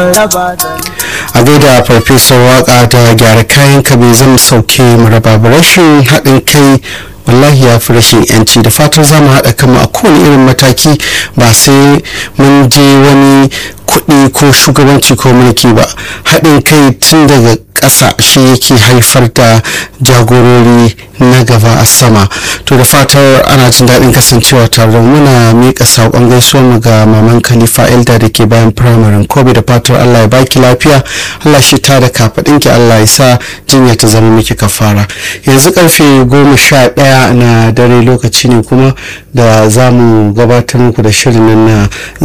a gaida farfesar waka da gyara kayan ka bai zama sauke mu raba rashin haɗin kai wallahi ya fi rashin yanci da fatan za mu haɗa kanmu a kowane irin mataki ba sai mun je wani kuɗi ko shugabanci ko mulki ba. Haɗin kai tun daga ƙasa shi yake haifar da jagorori na gaba a sama. To da fatar ana jin daɗin kasancewa tare. Muna miƙa saƙon gaisuwar mu ga maman Khalifa Elda da ke bayan firamarin Kobe da fatar Allah ya baki lafiya, Allah shi ta da kafaɗinki, Allah ya sa jinya ta zama miki kafara. Yanzu karfe 11 na dare lokaci ne kuma da za mu gabatar muku da shirin nan na